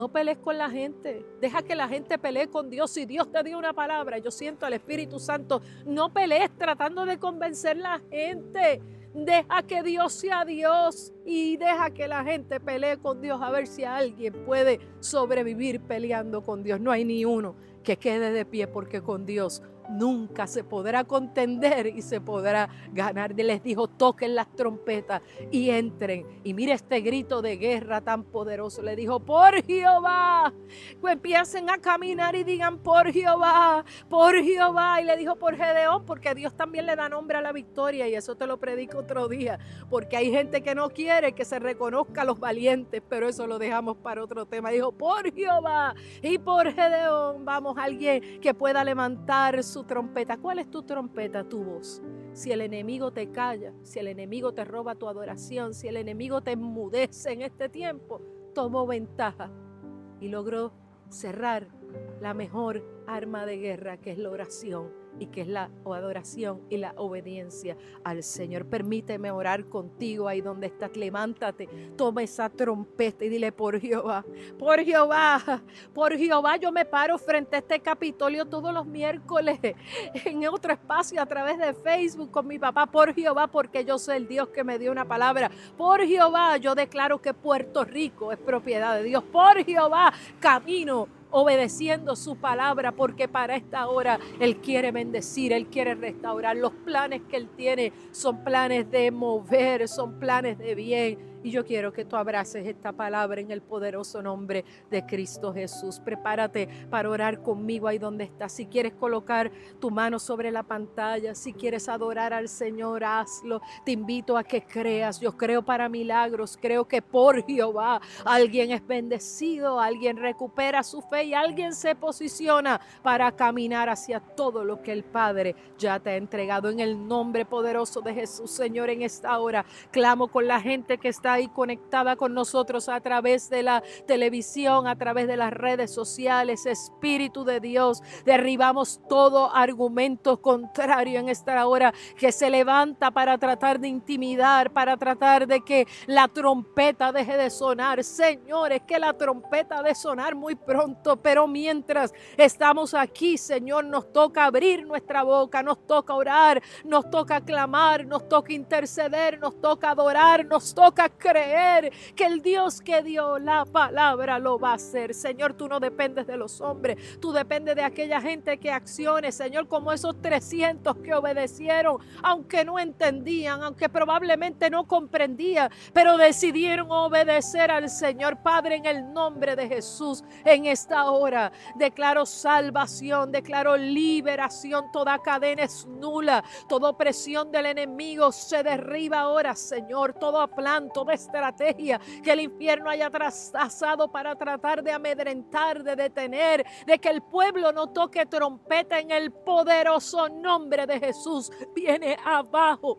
No pelees con la gente. Deja que la gente pelee con Dios. Si Dios te dio una palabra, yo siento al Espíritu Santo. No pelees tratando de convencer a la gente. Deja que Dios sea Dios y deja que la gente pelee con Dios a ver si alguien puede sobrevivir peleando con Dios. No hay ni uno que quede de pie, porque con Dios nunca se podrá contender y se podrá ganar. Les dijo: toquen las trompetas y entren. Y mira este grito de guerra tan poderoso. Le dijo: por Jehová. Pues empiecen a caminar y digan: por Jehová, por Jehová. Y le dijo: por Gedeón, porque Dios también le da nombre a la victoria, y eso te lo predico otro día, porque hay gente que no quiere que se reconozca a los valientes, pero eso lo dejamos para otro tema. Dijo: por Jehová y por Gedeón. Vamos, alguien que pueda levantar su trompeta. ¿Cuál es tu trompeta? Tu voz. Si el enemigo te calla, si el enemigo te roba tu adoración, si el enemigo te enmudece en este tiempo, tomó ventaja y logró cerrar la mejor arma de guerra, que es la oración, y que es la adoración y la obediencia al Señor. Permíteme orar contigo ahí donde estás. Levántate, toma esa trompeta y dile: por Jehová, por Jehová, por Jehová. Yo me paro frente a este Capitolio todos los miércoles en otro espacio a través de Facebook con mi papá. Por Jehová, porque yo soy el Dios que me dio una palabra. Por Jehová, yo declaro que Puerto Rico es propiedad de Dios. Por Jehová, camino obedeciendo su palabra, porque para esta hora Él quiere bendecir, Él quiere restaurar. Los planes que Él tiene son planes de mover, son planes de bien. Y yo quiero que tú abraces esta palabra en el poderoso nombre de Cristo Jesús. Prepárate para orar conmigo ahí donde estás. Si quieres colocar tu mano sobre la pantalla, si quieres adorar al Señor, hazlo. Te invito a que creas. Yo creo para milagros. Creo que por Jehová alguien es bendecido, alguien recupera su fe y alguien se posiciona para caminar hacia todo lo que el Padre ya te ha entregado. En el nombre poderoso de Jesús, Señor, en esta hora clamo con la gente que está ahí conectada con nosotros a través de la televisión, a través de las redes sociales. Espíritu de Dios, derribamos todo argumento contrario en esta hora que se levanta para tratar de intimidar, para tratar de que la trompeta deje de sonar. Señor, es que la trompeta ha de sonar muy pronto, pero mientras estamos aquí, Señor, nos toca abrir nuestra boca, nos toca orar, nos toca clamar, nos toca interceder, nos toca adorar, nos toca creer que el Dios que dio la palabra lo va a hacer. Señor, tú no dependes de los hombres, tú dependes de aquella gente que accione, Señor, como esos 300 que obedecieron, aunque no entendían, aunque probablemente no comprendían, pero decidieron obedecer al Señor. Padre, en el nombre de Jesús, en esta hora declaro salvación, declaro liberación. Toda cadena es nula, toda opresión del enemigo se derriba ahora, Señor. Todo plan, toda estrategia que el infierno haya trazado para tratar de amedrentar, de detener, de que el pueblo no toque trompeta, en el poderoso nombre de Jesús, viene abajo.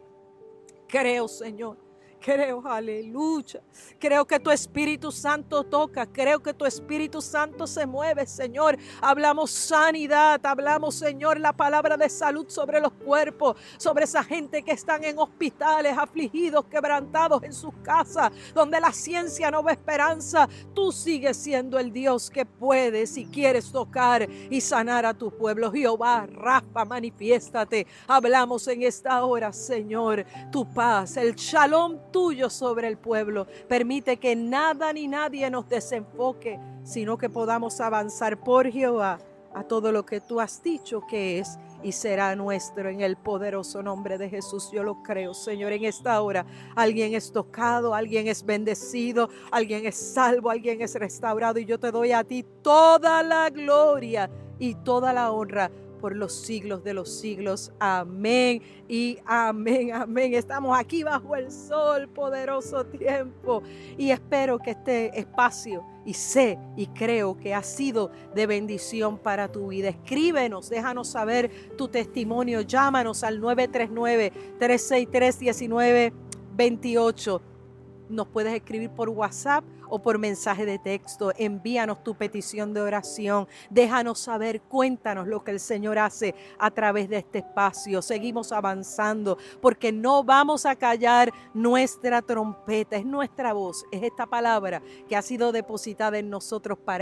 Creo, Señor. Creo, aleluya. Creo que tu Espíritu Santo toca. Creo que tu Espíritu Santo se mueve, Señor. Hablamos sanidad. Hablamos, Señor, la palabra de salud sobre los cuerpos, sobre esa gente que están en hospitales, afligidos, quebrantados en sus casas, donde la ciencia no ve esperanza. Tú sigues siendo el Dios que puede, si quieres, tocar y sanar a tu pueblo. Jehová, Rafa, manifiéstate. Hablamos en esta hora, Señor, tu paz, el shalom tuyo sobre el pueblo. Permite que nada ni nadie nos desenfoque, sino que podamos avanzar por Jehová a todo lo que tú has dicho que es y será nuestro, en el poderoso nombre de Jesús. Yo lo creo, Señor. En esta hora alguien es tocado, alguien es bendecido, alguien es salvo, alguien es restaurado, y yo te doy a ti toda la gloria y toda la honra por los siglos de los siglos. Amén y amén, amén. Estamos aquí bajo el sol, poderoso tiempo, y espero que este espacio, y sé y creo que ha sido de bendición para tu vida. Escríbenos, déjanos saber tu testimonio, llámanos al 939-363-1928. Nos puedes escribir por WhatsApp o por mensaje de texto. Envíanos tu petición de oración. Déjanos saber, cuéntanos lo que el Señor hace a través de este espacio. Seguimos avanzando porque no vamos a callar nuestra trompeta. Es nuestra voz, es esta palabra que ha sido depositada en nosotros para